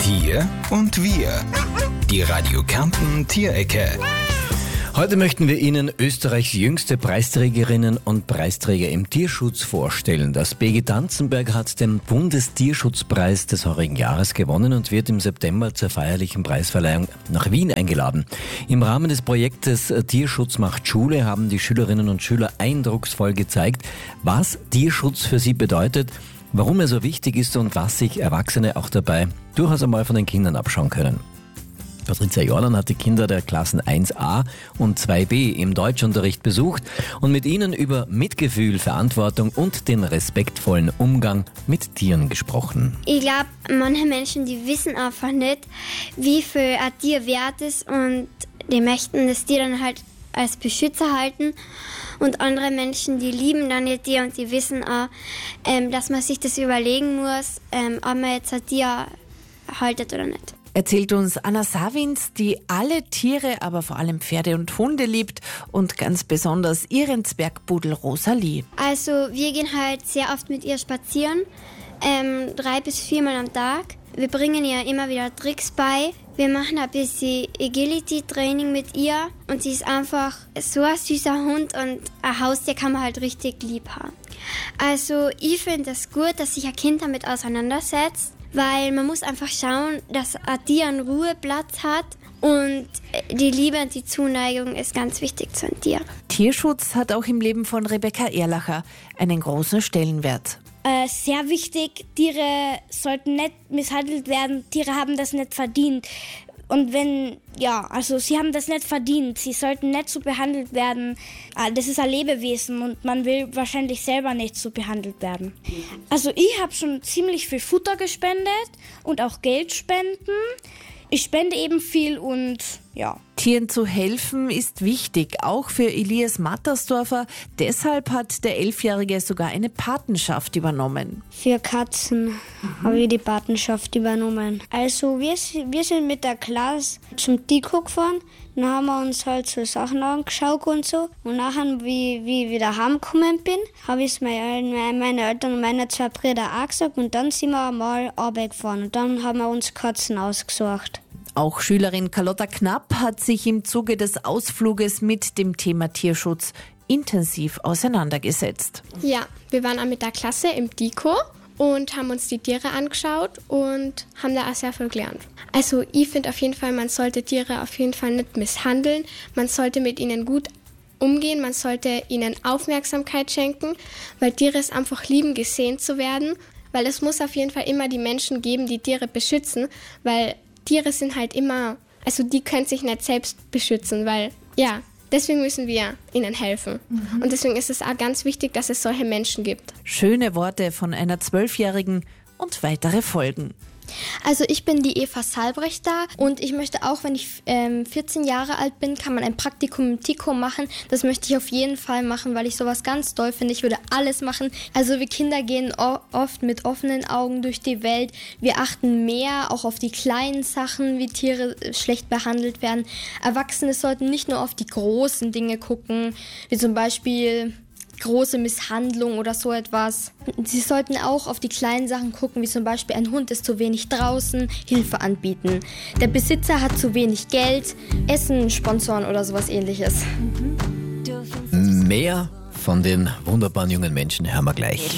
Tier und Wir. Die Radio Kärnten Tierecke. Heute möchten wir Ihnen Österreichs jüngste Preisträgerinnen und Preisträger im Tierschutz vorstellen. Das BG Danzenberg hat den Bundestierschutzpreis des heurigen Jahres gewonnen und wird im September zur feierlichen Preisverleihung nach Wien eingeladen. Im Rahmen des Projektes Tierschutz macht Schule haben die Schülerinnen und Schüler eindrucksvoll gezeigt, was Tierschutz für sie bedeutet, warum er so wichtig ist und was sich Erwachsene auch dabei durchaus einmal von den Kindern abschauen können. Patricia Jordan hat die Kinder der Klassen 1a und 2b im Deutschunterricht besucht und mit ihnen über Mitgefühl, Verantwortung und den respektvollen Umgang mit Tieren gesprochen. Ich glaube, manche Menschen, die wissen einfach nicht, wie viel ein Tier wert ist und die möchten das Tier dann halt als Beschützer halten. Und andere Menschen, die lieben dann ihr Tier und die wissen auch, dass man sich das überlegen muss, ob man jetzt ein Tier haltet oder nicht. Erzählt uns Anna Savins, die alle Tiere, aber vor allem Pferde und Hunde liebt und ganz besonders ihren Zwergpudel Rosalie. Also wir gehen halt sehr oft mit ihr spazieren, 3 bis 4 Mal am Tag. Wir bringen ihr immer wieder Tricks bei. Wir machen ein bisschen Agility-Training mit ihr und sie ist einfach so ein süßer Hund und ein Haustier kann man halt richtig lieb haben. Also ich finde es gut, dass sich ein Kind damit auseinandersetzt, weil man muss einfach schauen, dass ein Tier einen Ruheplatz hat und die Liebe und die Zuneigung ist ganz wichtig zu einem Tier. Tierschutz hat auch im Leben von Rebecca Erlacher einen großen Stellenwert. Sehr wichtig, Tiere sollten nicht misshandelt werden, Tiere haben das nicht verdient. Und sie haben das nicht verdient, sie sollten nicht so behandelt werden. Das ist ein Lebewesen und man will wahrscheinlich selber nicht so behandelt werden. Also ich habe schon ziemlich viel Futter gespendet und auch Geld spenden. Ich spende eben viel und ja. Tieren zu helfen ist wichtig, auch für Elias Mattersdorfer. Deshalb hat der 11-Jährige sogar eine Patenschaft übernommen. Für Katzen habe ich die Patenschaft übernommen. Also wir sind mit der Klasse zum Diko gefahren. Dann haben wir uns halt so Sachen angeschaut und so. Und nachher, wie ich wieder heimgekommen bin, habe ich es meine Eltern und meine 2 Brüder auch gesagt. Und dann sind wir mal Arbeit gefahren. Und dann haben wir uns Katzen ausgesucht. Auch Schülerin Carlotta Knapp hat sich im Zuge des Ausfluges mit dem Thema Tierschutz intensiv auseinandergesetzt. Ja, wir waren auch mit der Klasse im Diko und haben uns die Tiere angeschaut und haben da auch sehr viel gelernt. Also ich finde auf jeden Fall, man sollte Tiere auf jeden Fall nicht misshandeln. Man sollte mit ihnen gut umgehen, man sollte ihnen Aufmerksamkeit schenken, weil Tiere es einfach lieben, gesehen zu werden. Weil es muss auf jeden Fall immer die Menschen geben, die Tiere beschützen, weil Tiere sind halt immer, also die können sich nicht selbst beschützen, weil, ja, deswegen müssen wir ihnen helfen. Und deswegen ist es auch ganz wichtig, dass es solche Menschen gibt. Schöne Worte von einer 12-Jährigen und weitere folgen. Also ich bin die Eva Salbrecht da und ich möchte auch, wenn ich 14 Jahre alt bin, kann man ein Praktikum im Tiko machen. Das möchte ich auf jeden Fall machen, weil ich sowas ganz toll finde. Ich würde alles machen. Also wir Kinder gehen oft mit offenen Augen durch die Welt. Wir achten mehr auch auf die kleinen Sachen, wie Tiere schlecht behandelt werden. Erwachsene sollten nicht nur auf die großen Dinge gucken, wie zum Beispiel große Misshandlung oder so etwas. Sie sollten auch auf die kleinen Sachen gucken, wie zum Beispiel ein Hund ist zu wenig draußen, Hilfe anbieten. Der Besitzer hat zu wenig Geld, Essen sponsoren oder sowas ähnliches. Mehr von den wunderbaren jungen Menschen hören wir gleich.